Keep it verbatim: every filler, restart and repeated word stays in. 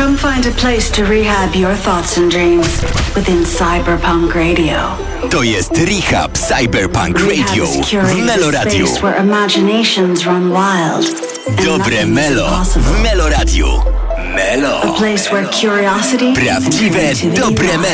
Come find a place to rehab your thoughts and dreams within Cyberpunk Radio. To jest Rehab Cyberpunk Radio w Meloradiu. Where imaginations run wild. Dobre Melo w Meloradiu. Melo. A place where curiosity Prawdziwe dobre Melo.